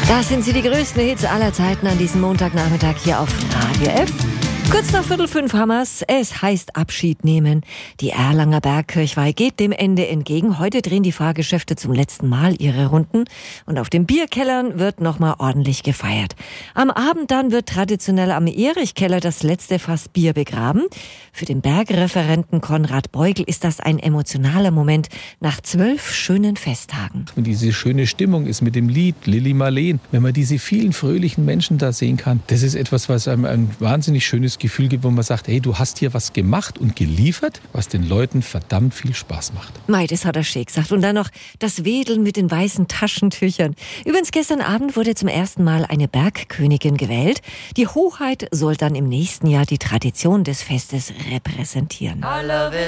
Das sind sie, die größten Hits aller Zeiten an diesem Montagnachmittag hier auf Radio F. Kurz nach 4:45 haben wir's. Es heißt Abschied nehmen. Die Erlanger Bergkirchweih geht dem Ende entgegen. Heute drehen die Fahrgeschäfte zum letzten Mal ihre Runden. Und auf den Bierkellern wird nochmal ordentlich gefeiert. Am Abend dann wird traditionell am Erichkeller das letzte Fass Bier begraben. Für den Bergreferenten Konrad Beugel ist das ein emotionaler Moment nach 12 schönen Festtagen. Und diese schöne Stimmung ist mit dem Lied Lili Marleen. Wenn man diese vielen fröhlichen Menschen da sehen kann, das ist etwas, was einem ein wahnsinnig schönes Gefühl gibt, wo man sagt, hey, du hast hier was gemacht und geliefert, was den Leuten verdammt viel Spaß macht. Mei, das hat er schön gesagt. Und dann noch das Wedeln mit den weißen Taschentüchern. Übrigens, gestern Abend wurde zum ersten Mal eine Bergkönigin gewählt. Die Hoheit soll dann im nächsten Jahr die Tradition des Festes repräsentieren.